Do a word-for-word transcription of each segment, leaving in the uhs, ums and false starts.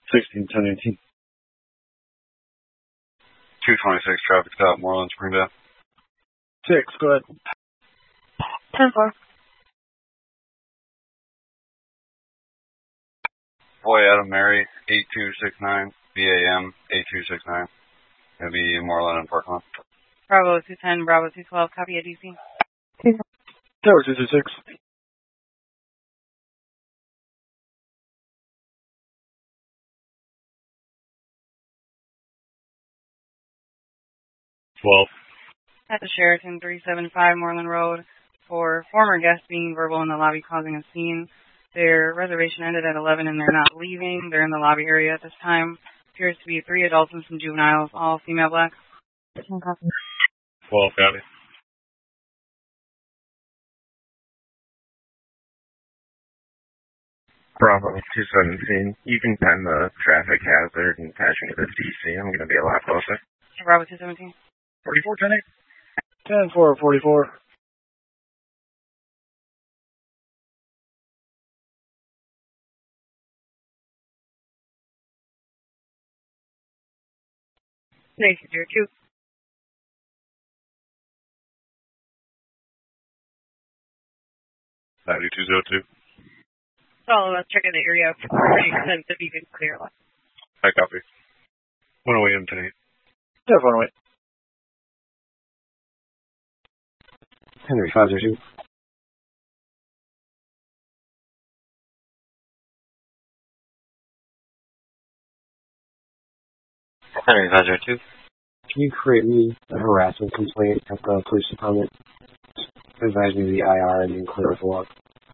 sixteen, ten eighteen. two twenty-six, traffic stop, Moreland, Springdale. six, go ahead. ten four. Boy, Adam Mary, eight two six nine, B A M, eight two six nine. It'll be Moreland and Parkland. Bravo two ten, Bravo two twelve, copy at D C. Tower two two six. twelve. At the Sheraton three seven five Moreland Road for former guests being verbal in the lobby causing a scene. Their reservation ended at eleven and they're not leaving. They're in the lobby area at this time. Appears to be three adults and some juveniles, all female black. twelve, copy. Bravo two seventeen. You can time the traffic hazard and patching to the D C. I'm going to be a lot closer. Bravo two seventeen. forty-four, ten eight. ten four, forty-four. Nice, zero two. ninety-two oh two. So let's check in the area for percent to be clear. I copy. one oh eight M ten eight. Yeah, one oh eight. Henry five zero two. Henry five zero two. Can you create me a harassment complaint at the police department? Advise me of the I R and then clear with the log.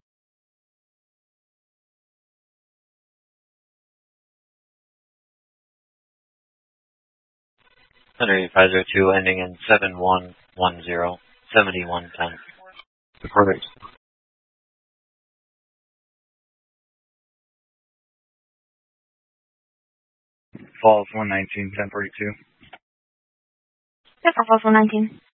Henry five zero two, ending in seven one one zero, seventy-one ten. Perfect. Falls one nineteen, ten forty-two. Yeah, for Falls one nineteen.